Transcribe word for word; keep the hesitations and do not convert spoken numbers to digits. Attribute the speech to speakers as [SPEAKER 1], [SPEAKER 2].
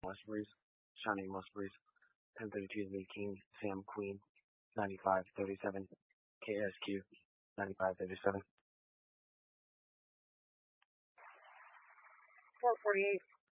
[SPEAKER 1] Musprees, Shawnee Musprees, ten thirty-two is King, Sam Queen, ninety-five thirty-seven, K S Q, ninety-five thirty-seven.
[SPEAKER 2] four forty-eight.